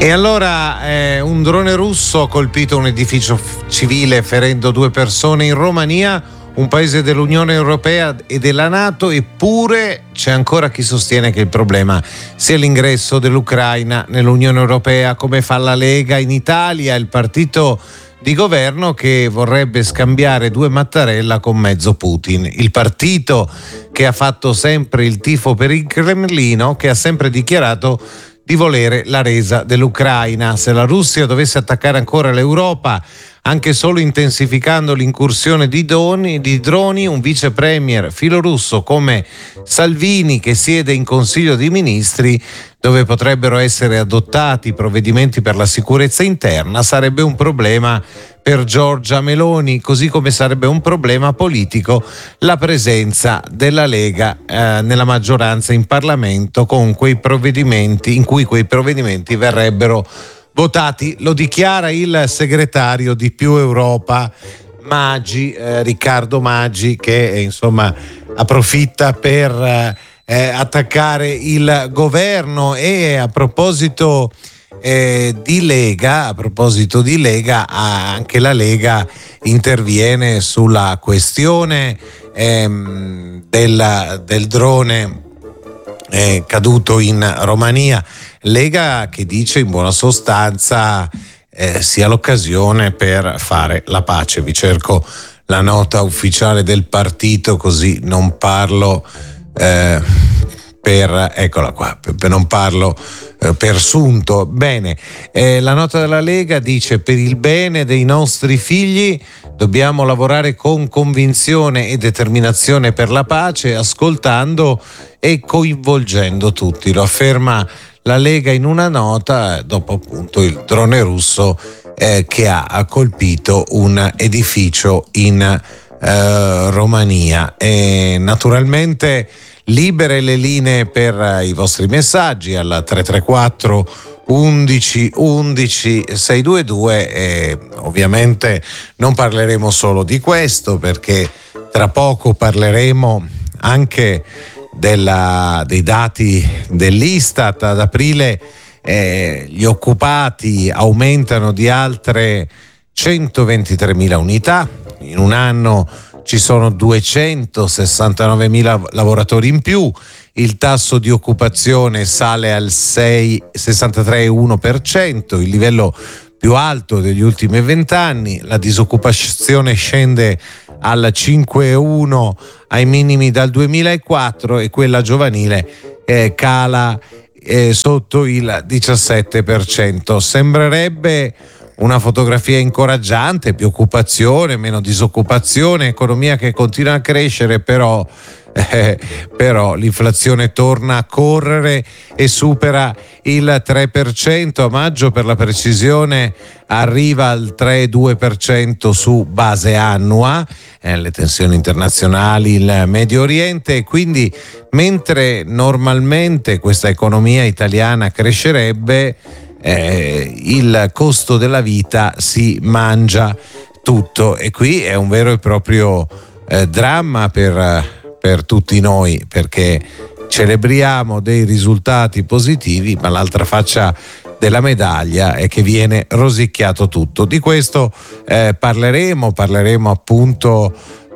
E allora un drone russo ha colpito un edificio civile ferendo 2 persone in Romania, un paese dell'Unione Europea e della NATO, eppure c'è ancora chi sostiene che il problema sia l'ingresso dell'Ucraina nell'Unione Europea, come fa la Lega in Italia, il partito di governo che vorrebbe scambiare 2 Mattarella con mezzo Putin, il partito che ha fatto sempre il tifo per il Cremlino, che ha sempre dichiarato di volere la resa dell'Ucraina. Se la Russia dovesse attaccare ancora l'Europa, anche solo intensificando l'incursione di droni, un vice premier filorusso come Salvini, che siede in Consiglio dei Ministri, dove potrebbero essere adottati provvedimenti per la sicurezza interna, sarebbe un problema per Giorgia Meloni, così come sarebbe un problema politico la presenza della Lega nella maggioranza in Parlamento con quei provvedimenti in cui quei provvedimenti verrebbero votati. Lo dichiara il segretario di Più Europa Maggi, Riccardo Maggi, che insomma approfitta per attaccare il governo. E a proposito di Lega, anche la Lega interviene sulla questione del drone caduto in Romania. Lega che dice in buona sostanza sia l'occasione per fare la pace. Vi cerco la nota ufficiale del partito, così non parlo eccola qua, non parlo per sunto. Bene, la nota della Lega dice: per il bene dei nostri figli dobbiamo lavorare con convinzione e determinazione per la pace, ascoltando e coinvolgendo tutti. Lo afferma la Lega in una nota dopo appunto il drone russo che ha colpito un edificio in Romania. E naturalmente libere le linee per i vostri messaggi al 334 11 11 622 e ovviamente non parleremo solo di questo, perché tra poco parleremo anche dei dati dell'Istat. Ad aprile gli occupati aumentano di altre 123.000 unità, in un anno ci sono 269.000 lavoratori in più, il tasso di occupazione sale al 63,1%, il livello più alto degli ultimi 20 anni, la disoccupazione scende al 5,1 ai minimi dal 2004 e quella giovanile cala sotto il 17%. Sembrerebbe una fotografia incoraggiante, più occupazione, meno disoccupazione, economia che continua a crescere, però l'inflazione torna a correre e supera il 3%, a maggio per la precisione arriva al 3,2% su base annua, le tensioni internazionali, il Medio Oriente, e quindi mentre normalmente questa economia italiana crescerebbe, il costo della vita si mangia tutto, e qui è un vero e proprio dramma per tutti noi, perché celebriamo dei risultati positivi, ma l'altra faccia della medaglia è che viene rosicchiato tutto. Di questo parleremo appunto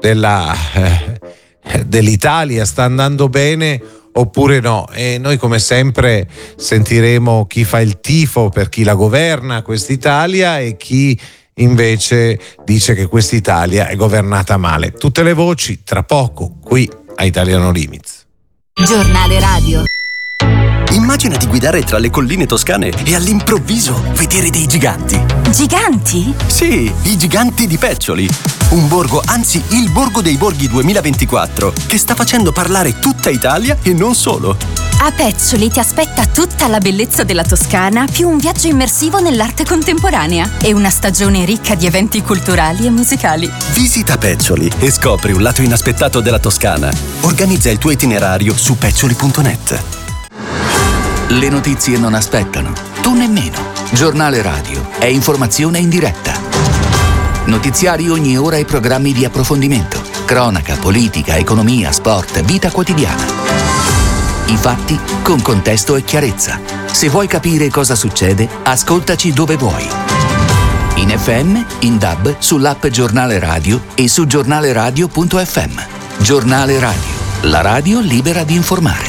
dell'Italia. Sta andando bene oppure no? E noi come sempre sentiremo chi fa il tifo per chi la governa quest'Italia e chi invece dice che quest'Italia è governata male. Tutte le voci tra poco qui a Italiano Limits. Giornale radio. Immagina di guidare tra le colline toscane e all'improvviso vedere dei giganti. Giganti? Sì, i giganti di Peccioli. Un borgo, anzi il Borgo dei Borghi 2024, che sta facendo parlare tutta Italia e non solo. A Peccioli ti aspetta tutta la bellezza della Toscana, più un viaggio immersivo nell'arte contemporanea e una stagione ricca di eventi culturali e musicali. Visita Peccioli e scopri un lato inaspettato della Toscana. Organizza il tuo itinerario su peccioli.net. Le notizie non aspettano, tu nemmeno. Giornale radio è informazione in diretta. Notiziari ogni ora e programmi di approfondimento. Cronaca, politica, economia, sport, vita quotidiana. I fatti con contesto e chiarezza. Se vuoi capire cosa succede, ascoltaci dove vuoi. In FM, in DAB, sull'app Giornale Radio e su giornaleradio.fm. Giornale Radio, la radio libera di informare.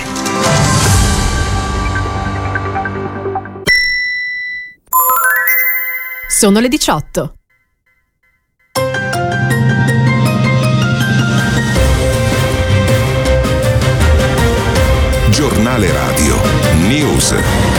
Sono le 18. Giornale Radio News.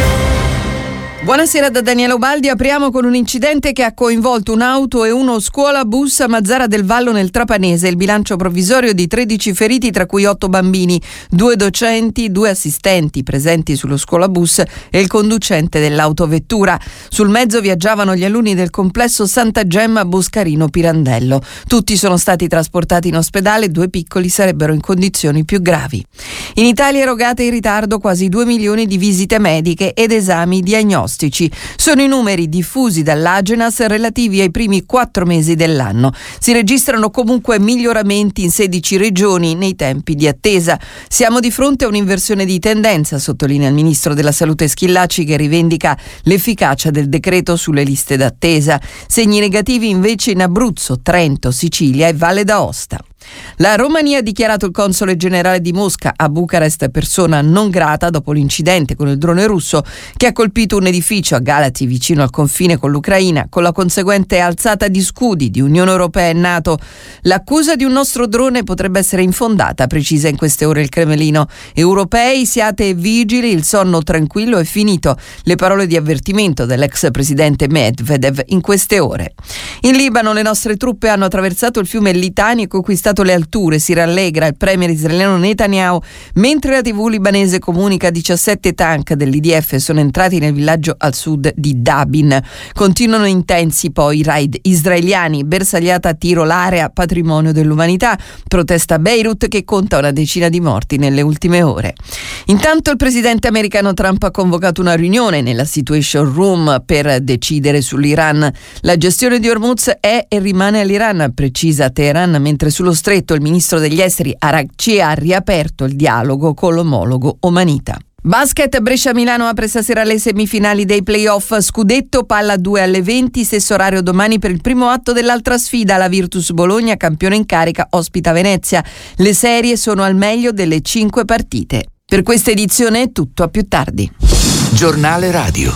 Buonasera da Daniela Ubaldi. Apriamo con un incidente che ha coinvolto un'auto e uno scuolabus a Mazzara del Vallo nel Trapanese. Il bilancio provvisorio di 13 feriti, tra cui 8 bambini, 2 docenti, 2 assistenti presenti sullo scuolabus e il conducente dell'autovettura. Sul mezzo viaggiavano gli alunni del complesso Santa Gemma Boscarino Pirandello. Tutti sono stati trasportati in ospedale, 2 piccoli sarebbero in condizioni più gravi. In Italia erogate in ritardo quasi 2 milioni di visite mediche ed esami diagnostici. Sono i numeri diffusi dall'Agenas relativi ai primi 4 mesi dell'anno. Si registrano comunque miglioramenti in 16 regioni nei tempi di attesa. Siamo di fronte a un'inversione di tendenza, sottolinea il ministro della Salute Schillaci, che rivendica l'efficacia del decreto sulle liste d'attesa. Segni negativi invece in Abruzzo, Trento, Sicilia e Valle d'Aosta. La Romania ha dichiarato il console generale di Mosca a Bucarest persona non grata dopo l'incidente con il drone russo che ha colpito un edificio a Galati vicino al confine con l'Ucraina, con la conseguente alzata di scudi di Unione Europea e NATO. L'accusa di un nostro drone potrebbe essere infondata, precisa in queste ore il Cremlino. Europei, siate vigili, il sonno tranquillo è finito. Le parole di avvertimento dell'ex presidente Medvedev in queste ore. In Libano le nostre truppe hanno attraversato il fiume Litani e conquistato le alture, si rallegra il premier israeliano Netanyahu, mentre la TV libanese comunica 17 tank dell'IDF sono entrati nel villaggio al sud di Dabin. Continuano intensi poi i raid israeliani, bersagliata a tiro l'area patrimonio dell'umanità, protesta a Beirut che conta una decina di morti nelle ultime ore. Intanto il presidente americano Trump ha convocato una riunione nella Situation Room per decidere sull'Iran. La gestione di Hormuz è e rimane all'Iran, precisa Teheran, mentre sullo stretto il ministro degli esteri Araghchi ha riaperto il dialogo con l'omologo omanita. Basket, Brescia-Milano apre stasera le semifinali dei playoff scudetto, palla 2 alle 20, stesso orario domani per il primo atto dell'altra sfida. La Virtus Bologna, campione in carica, ospita Venezia. Le serie sono al meglio delle 5 partite. Per questa edizione è tutto, a più tardi. Giornale Radio,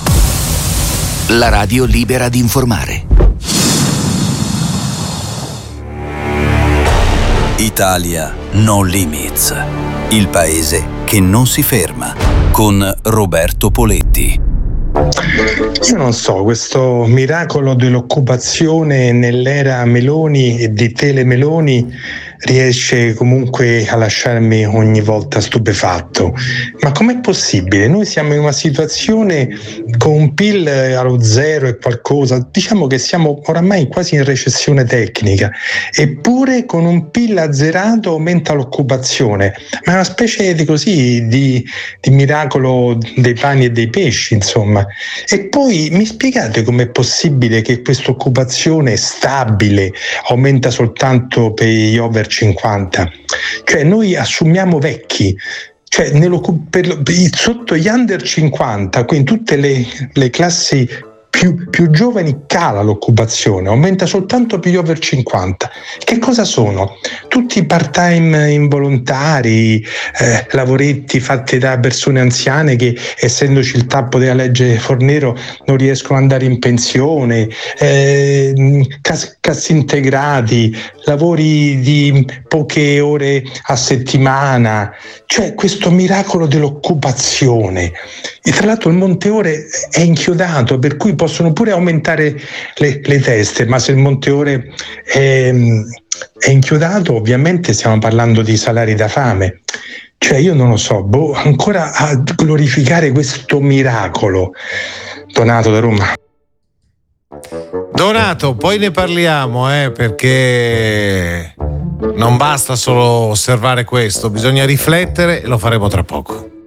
la radio libera di informare. Italia No Limits, il paese che non si ferma, con Roberto Poletti. Io non so, questo miracolo dell'occupazione nell'era Meloni e di Telemeloni riesce comunque a lasciarmi ogni volta stupefatto. Ma com'è possibile? Noi siamo in una situazione con un PIL allo zero e qualcosa, diciamo che siamo oramai quasi in recessione tecnica, eppure con un PIL azzerato aumenta l'occupazione. Ma è una specie di miracolo dei pani e dei pesci, insomma. E poi mi spiegate com'è possibile che questa occupazione stabile aumenta soltanto per gli over 50? Cioè noi assumiamo vecchi, cioè sotto gli under 50, quindi tutte le classi più giovani cala l'occupazione, aumenta soltanto per gli over 50. Che cosa sono? Tutti part-time involontari, lavoretti fatti da persone anziane che, essendoci il tappo della legge Fornero, non riescono ad andare in pensione, cassi integrati, lavori di poche ore a settimana, cioè questo miracolo dell'occupazione. E tra l'altro il Monte Ore è inchiodato, per cui possono pure aumentare le teste, ma se il Monte Ore è inchiodato, ovviamente stiamo parlando di salari da fame. Cioè io non lo so, ancora a glorificare questo miracolo. Donato da Roma. Donato, poi ne parliamo, perché non basta solo osservare questo, bisogna riflettere e lo faremo tra poco.